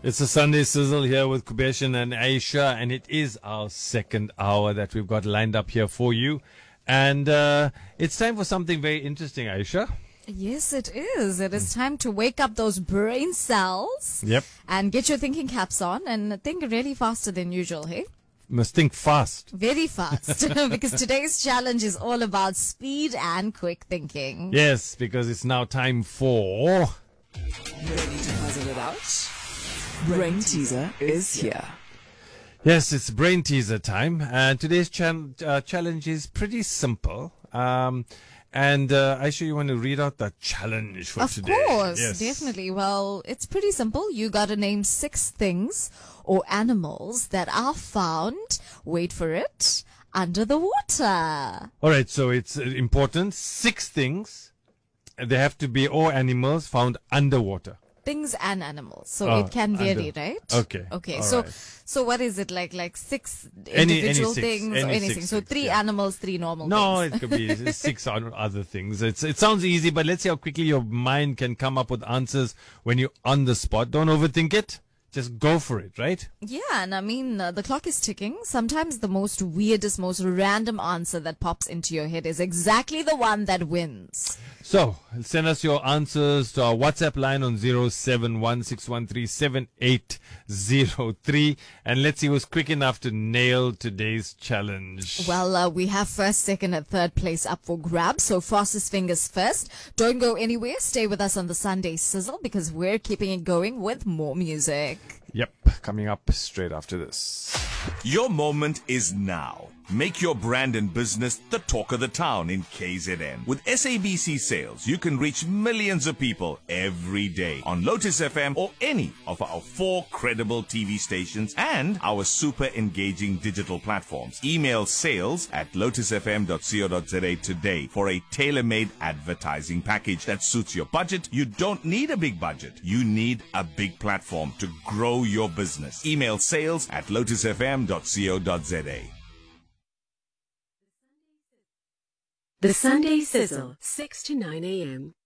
It's a Sunday Sizzle here with Kubeshan and Aisha, and it is our second hour that we've got lined up here for you. And it's time for something very interesting, Aisha. Yes, it is. It is time to wake up those brain cells. Yep. And get your thinking caps on and think really faster than usual, hey? Must think fast. Very fast. Because today's challenge is all about speed and quick thinking. Yes, because it's now time for... Ready to puzzle it out? Brain Teaser is here. Yes, it's Brain Teaser time. And today's challenge is pretty simple. And Aisha, you want to read out the challenge for today? Of course, yes. Definitely. Well, it's pretty simple. You got to name 6 things or animals that are found, wait for it, under the water. All right, so it's important. 6 things. They have to be all animals found underwater. Things and animals, so it can vary, right? Okay. Okay. All So, right. so what is it like 6 Any individual six, things any or anything? six So things, 3 yeah. animals, 3 normal No, things. it could be 6 other things. It sounds easy, but let's see how quickly your mind can come up with answers when you're on the spot. Don't overthink it. Just go for it, right? Yeah, and I mean, the clock is ticking. Sometimes the most weirdest, most random answer that pops into your head is exactly the one that wins. So, send us your answers to our WhatsApp line on 0716137803, and let's see who's quick enough to nail today's challenge. Well, we have first, second, and third place up for grabs. So fastest fingers first. Don't go anywhere. Stay with us on the Sunday Sizzle because we're keeping it going with more music. Yep, coming up straight after this. Your moment is now. Make your brand and business the talk of the town in KZN. With SABC sales, you can reach millions of people every day on Lotus FM or any of our 4 credible TV stations and our super engaging digital platforms. Email sales@lotusfm.co.za today for a tailor-made advertising package that suits your budget. You don't need a big budget. You need a big platform to grow your business. Email sales@lotusfm.co.za. The Sunday Sizzle, 6 to 9 a.m.